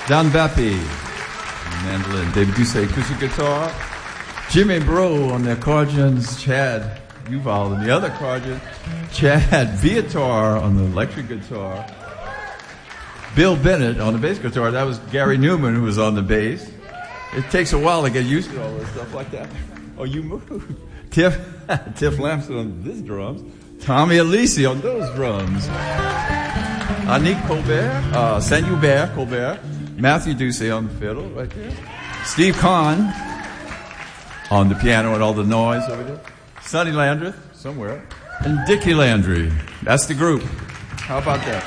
Don Bappy, mandolin. David Doucet, acoustic guitar. Jimmy Bro on the accordions. Chad Uval on the other accordion. Chad Viator on the electric guitar. Bill Bennett on the bass guitar. That was Gary Newman who was on the bass. It takes a while to get used to all this stuff like that. Oh, you moved. Tiff Lamson on this drums. Tommy Alisi on those drums. Annick Colbert, Saint-Hubert Colbert. Matthew Doucet on the fiddle right there. Steve Kahn on the piano and all the noise over there. Sonny Landreth somewhere. And Dickie Landry. That's the group. How about that?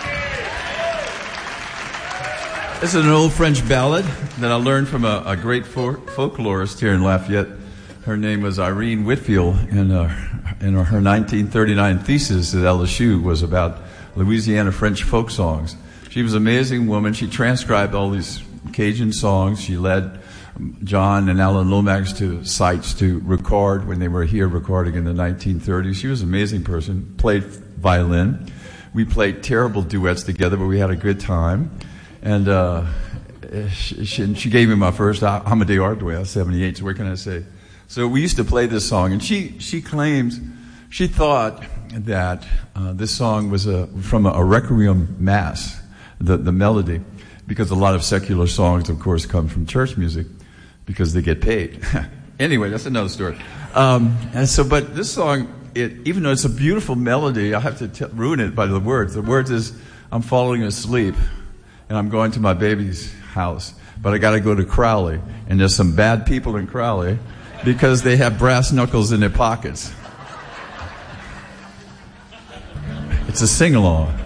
This is an old French ballad that I learned from a great folklorist here in Lafayette. Her name was Irene Whitfield, and her 1939 thesis at LSU was about Louisiana French folk songs. She was an amazing woman. She transcribed all these Cajun songs. She led John and Alan Lomax to sites to record when they were here recording in the 1930s. She was an amazing person, played violin. We played terrible duets together, but we had a good time. And she gave me my first Amadeo Ardois, 78, so what can I say? So we used to play this song, and she claims, she thought that this song was from a Requiem Mass, the melody, because a lot of secular songs, of course, come from church music because they get paid. Anyway, that's another story. But this song, even though it's a beautiful melody, I have to ruin it by the words. The words is, I'm falling asleep, and I'm going to my baby's house, but I got to go to Crowley, and there's some bad people in Crowley because they have brass knuckles in their pockets. It's a sing-along.